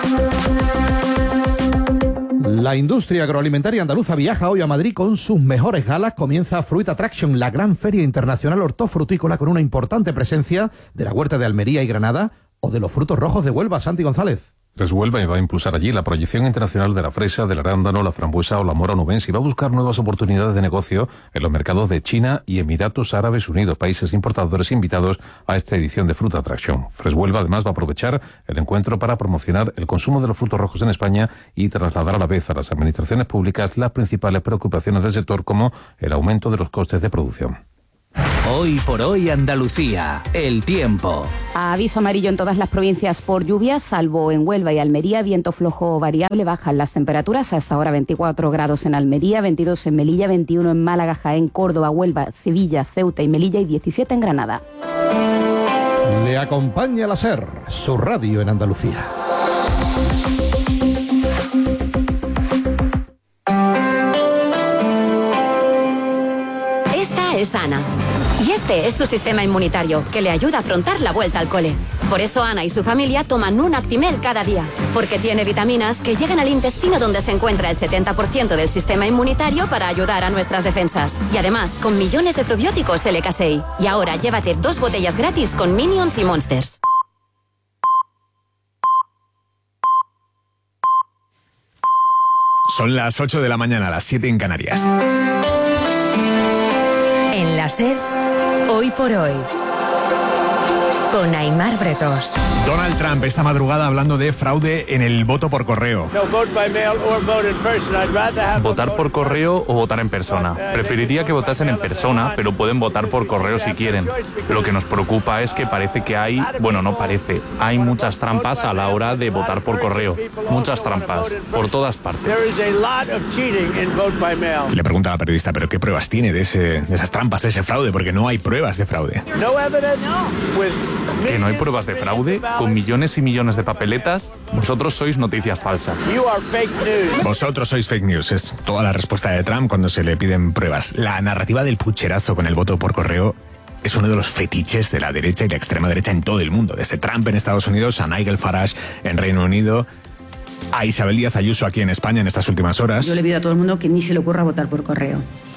La industria agroalimentaria andaluza viaja hoy a Madrid con sus mejores galas. Comienza Fruit Attraction, la gran feria internacional hortofrutícola con una importante presencia de la huerta de Almería y Granada o de los frutos rojos de Huelva. Santi González. Huelva va a impulsar allí la proyección internacional de la fresa, del arándano, la frambuesa o la mora onubense y va a buscar nuevas oportunidades de negocio en los mercados de China y Emiratos Árabes Unidos, países importadores invitados a esta edición de Fruit Attraction. Huelva además va a aprovechar el encuentro para promocionar el consumo de los frutos rojos en España y trasladar a la vez a las administraciones públicas las principales preocupaciones del sector, como el aumento de los costes de producción. Hoy por hoy Andalucía, el tiempo. Aviso amarillo en todas las provincias por lluvias, salvo en Huelva y Almería, viento flojo variable, bajan las temperaturas, hasta ahora 24 grados en Almería, 22 en Melilla, 21 en Málaga, Jaén, Córdoba, Huelva, Sevilla, Ceuta y Melilla y 17 en Granada. Le acompaña la SER, su radio en Andalucía. Es Ana. Y este es su sistema inmunitario, que le ayuda a afrontar la vuelta al cole. Por eso Ana y su familia toman un Actimel cada día, porque tiene vitaminas que llegan al intestino, donde se encuentra el 70% del sistema inmunitario, para ayudar a nuestras defensas. Y además, con millones de probióticos LK6. Y ahora llévate 2 botellas gratis con Minions y Monsters. Son las 8 de la mañana, las 7 en Canarias. En la SER, hoy por hoy, con Aimar Bretos. Donald Trump esta madrugada hablando de fraude en el voto por correo. Votar por correo o votar en persona. Preferiría que votasen en persona, pero pueden votar por correo si quieren. Lo que nos preocupa es que parece que hay, hay muchas trampas a la hora de votar por correo. Muchas trampas, por todas partes. Le pregunta a la periodista, ¿pero qué pruebas tiene de esas trampas, de ese fraude? Porque no hay pruebas de fraude. ¿Que no hay pruebas de fraude? Con millones y millones de papeletas, vosotros sois noticias falsas. Vosotros sois fake news, es toda la respuesta de Trump cuando se le piden pruebas. La narrativa del pucherazo con el voto por correo es uno de los fetiches de la derecha y la extrema derecha en todo el mundo. Desde Trump en Estados Unidos a Nigel Farage en Reino Unido, a Isabel Díaz Ayuso aquí en España en estas últimas horas. Yo le pido a todo el mundo que ni se le ocurra votar por correo.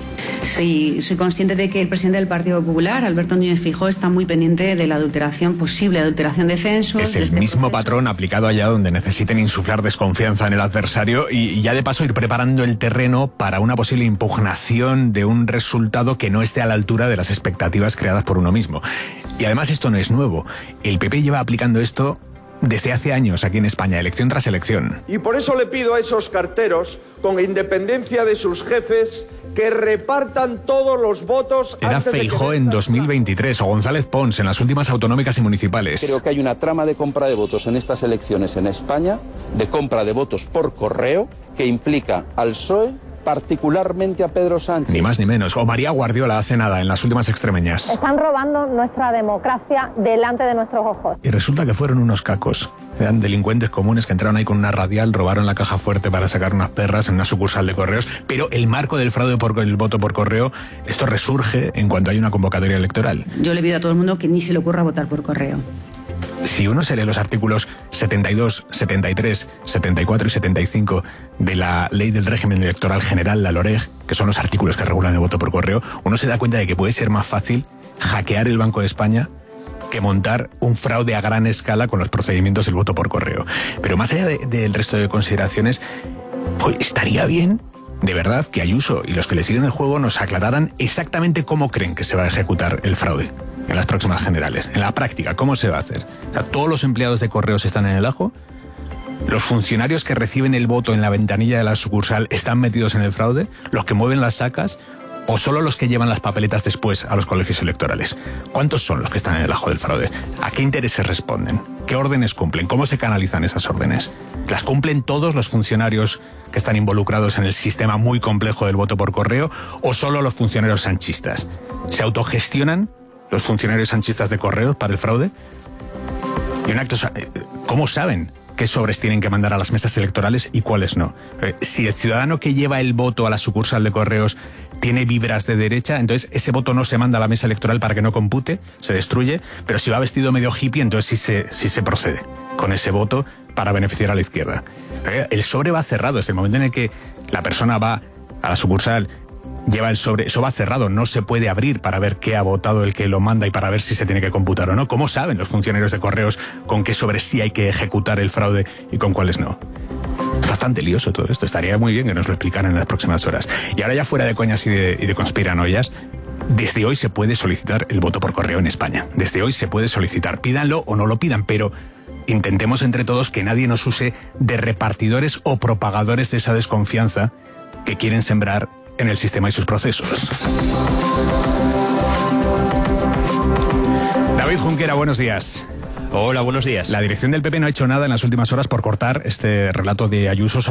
Sí, soy consciente de que el presidente del Partido Popular, Alberto Núñez Feijóo, está muy pendiente de la posible adulteración de censos. Es el mismo patrón aplicado allá donde necesiten insuflar desconfianza en el adversario y ya de paso ir preparando el terreno para una posible impugnación de un resultado que no esté a la altura de las expectativas creadas por uno mismo. Y además esto no es nuevo. El PP lleva aplicando esto desde hace años aquí en España, elección tras elección. Y por eso le pido a esos carteros, con independencia de sus jefes, que repartan todos los votos. Era Feijóo en 2023 o González Pons en las últimas autonómicas y municipales. Creo que hay una trama de compra de votos en estas elecciones en España, de compra de votos por correo, que implica al PSOE, particularmente a Pedro Sánchez. Ni más ni menos. O María Guardiola hace nada en las últimas extremeñas. Están robando nuestra democracia delante de nuestros ojos. Y resulta que fueron unos cacos. Eran delincuentes comunes que entraron ahí con una radial, robaron la caja fuerte para sacar unas perras en una sucursal de correos. Pero el marco del fraude por el voto por correo, esto resurge en cuanto hay una convocatoria electoral. Yo le pido a todo el mundo que ni se le ocurra votar por correo. Si uno se lee los artículos 72, 73, 74 y 75 de la Ley del Régimen Electoral General, la LOREG, que son los artículos que regulan el voto por correo, uno se da cuenta de que puede ser más fácil hackear el Banco de España que montar un fraude a gran escala con los procedimientos del voto por correo. Pero más allá del resto de consideraciones, pues estaría bien, de verdad, que Ayuso y los que le siguen el juego nos aclararan exactamente cómo creen que se va a ejecutar el fraude en las próximas generales. En la práctica, ¿cómo se va a hacer? O sea, ¿todos los empleados de correos están en el ajo? ¿Los funcionarios que reciben el voto en la ventanilla de la sucursal están metidos en el fraude? ¿Los que mueven las sacas? ¿O solo los que llevan las papeletas después a los colegios electorales? ¿Cuántos son los que están en el ajo del fraude? ¿A qué intereses responden? ¿Qué órdenes cumplen? ¿Cómo se canalizan esas órdenes? ¿Las cumplen todos los funcionarios que están involucrados en el sistema muy complejo del voto por correo? ¿O solo los funcionarios sanchistas? ¿Se autogestionan los funcionarios sanchistas de correos para el fraude? Y un acto, ¿cómo saben qué sobres tienen que mandar a las mesas electorales y cuáles no? Si el ciudadano que lleva el voto a la sucursal de correos tiene vibras de derecha, entonces ese voto no se manda a la mesa electoral para que no compute, se destruye, pero si va vestido medio hippie, entonces sí se procede con ese voto para beneficiar a la izquierda. El sobre va cerrado, desde el momento en el que la persona va a la sucursal lleva el sobre, eso va cerrado, no se puede abrir para ver qué ha votado el que lo manda y para ver si se tiene que computar o no. ¿Cómo saben los funcionarios de correos con qué sobre sí hay que ejecutar el fraude y con cuáles no? Bastante lioso todo esto, estaría muy bien que nos lo explicaran en las próximas horas. Y ahora ya fuera de coñas y de conspiranoias, desde hoy se puede solicitar el voto por correo en España. Desde hoy se puede solicitar, pídanlo o no lo pidan, pero intentemos entre todos que nadie nos use de repartidores o propagadores de esa desconfianza que quieren sembrar en el sistema y sus procesos. David Junquera, buenos días. Hola, buenos días. La dirección del PP no ha hecho nada en las últimas horas por cortar este relato de Ayuso